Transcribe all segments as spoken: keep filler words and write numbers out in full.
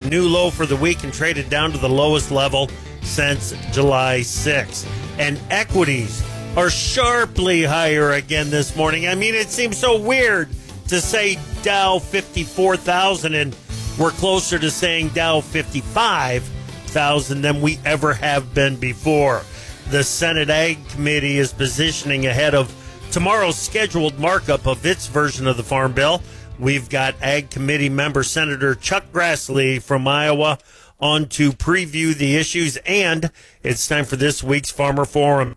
new low for the week and traded down to the lowest level since July sixth. And equities are sharply higher again this morning. I mean, it seems so weird to say Dow fifty-four thousand, and we're closer to saying Dow fifty-five thousand than we ever have been before. The Senate Ag Committee is positioning ahead of tomorrow's scheduled markup of its version of the Farm Bill. We've got Ag Committee member Senator Chuck Grassley from Iowa on to preview the issues, and it's time for this week's Farmer Forum.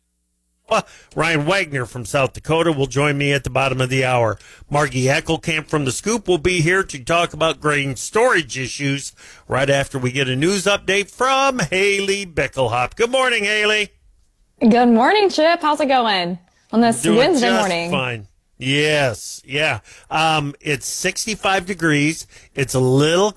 Ryan Wagner from South Dakota will join me at the bottom of the hour. Margie Eckelkamp from The Scoop will be here to talk about grain storage issues right after we get a news update from Haley Bickelhop. Good morning, Haley. Good morning, Chip. How's it going on this Doing Wednesday just morning? Fine. Yes, yeah. Um, it's sixty-five degrees. It's a little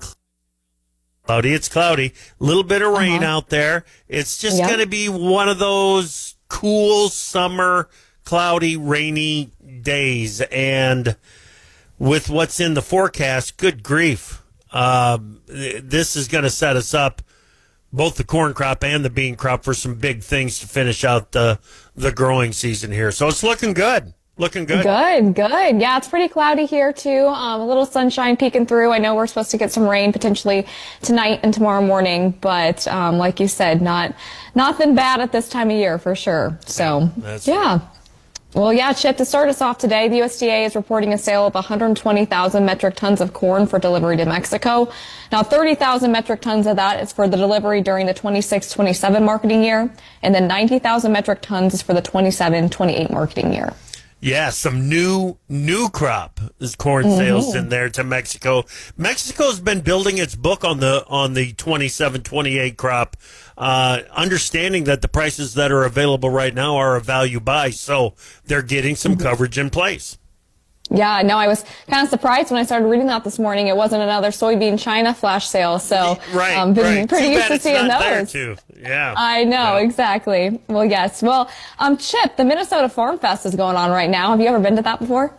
cloudy. It's cloudy. A little bit of rain Uh-huh. out there. It's just Yep. going to be one of those cool summer, cloudy, rainy days. And with what's in the forecast, good grief. Uh, this is going to set us up, both the corn crop and the bean crop, for some big things to finish out the, the growing season here. So it's looking good. Looking good. Good, good. Yeah, it's pretty cloudy here, too. Um, a little sunshine peeking through. I know we're supposed to get some rain potentially tonight and tomorrow morning, but um, like you said, not nothing bad at this time of year for sure. So, That's yeah. Well, yeah, Chip, to start us off today, the U S D A is reporting a sale of one hundred twenty thousand metric tons of corn for delivery to Mexico. Now, thirty thousand metric tons of that is for the delivery during the twenty-six twenty-seven marketing year, and then ninety thousand metric tons is for the twenty-seven twenty-eight marketing year. Yeah, some new new crop is corn sales in there to Mexico. Mexico's been building its book on the on the twenty-seven twenty-eight crop, uh, understanding that the prices that are available right now are a value buy, so they're getting some coverage in place. Yeah, no, I was kind of surprised when I started reading that this morning. It wasn't another soybean China flash sale, so Right, um, been right. pretty Too used bad to it's seeing not there, those. too. Yeah, I know, yeah. exactly. Well, yes. Well, um, Chip, the Minnesota Farm Fest is going on right now. Have you ever been to that before?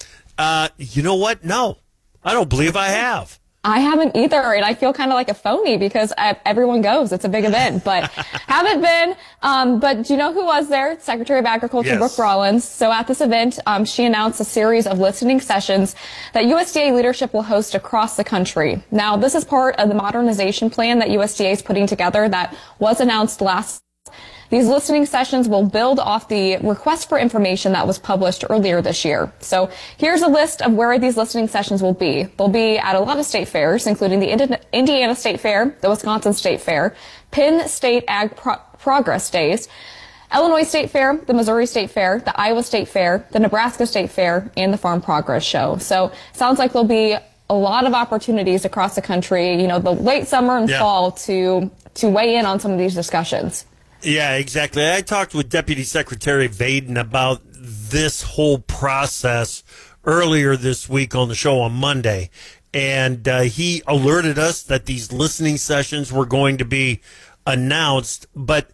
Uh, you know what? No, I don't believe I have. I haven't either, and I feel kind of like a phony because I, everyone goes. It's a big event, but haven't been. Um, but do you know who was there? Secretary of Agriculture Yes. Brooke Rollins. So at this event, um, she announced a series of listening sessions that U S D A leadership will host across the country. Now, this is part of the modernization plan that U S D A is putting together that was announced last. These listening sessions will build off the request for information that was published earlier this year. So here's a list of where these listening sessions will be. They'll be at a lot of state fairs, including the Indi- Indiana State Fair, the Wisconsin State Fair, Penn State Ag Pro- Progress Days, Illinois State Fair, the Missouri State Fair, the Iowa State Fair, the Nebraska State Fair, and the Farm Progress Show. So sounds like there'll be a lot of opportunities across the country, you know, the late summer and Yeah. fall to to weigh in on some of these discussions. Yeah, exactly. I talked with Deputy Secretary Vaden about this whole process earlier this week on the show on Monday, and uh, he alerted us that these listening sessions were going to be announced, but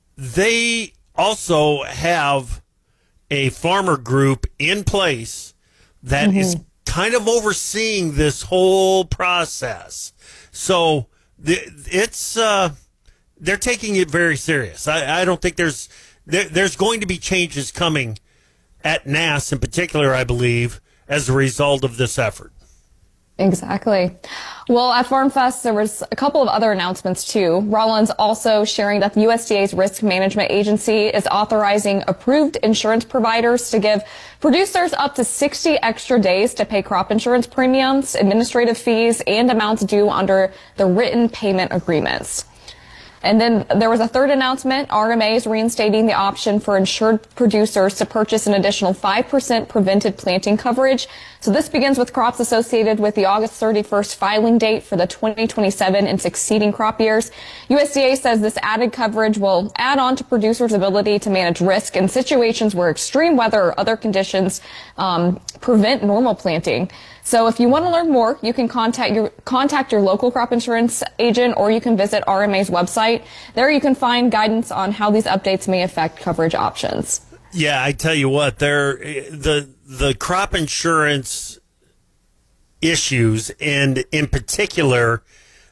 they also have a farmer group in place that mm-hmm. is kind of overseeing this whole process. So the, it's... Uh, They're taking it very serious. I, I don't think there's there, there's going to be changes coming at N A S in particular, I believe, as a result of this effort. Exactly. Well, at Farm Fest, there was a couple of other announcements, too. Rollins also sharing that the U S D A's Risk Management Agency is authorizing approved insurance providers to give producers up to sixty extra days to pay crop insurance premiums, administrative fees, and amounts due under the written payment agreements. And then there was a third announcement. R M A is reinstating the option for insured producers to purchase an additional five percent prevented planting coverage. So this begins with crops associated with the August thirty-first filing date for the twenty twenty-seven and succeeding crop years. U S D A says this added coverage will add on to producers' ability to manage risk in situations where extreme weather or other conditions um, prevent normal planting. So if you want to learn more, you can contact your contact your local crop insurance agent, or you can visit R M A's website. There you can find guidance on how these updates may affect coverage options. Yeah, I tell you what, there the the crop insurance issues, and in particular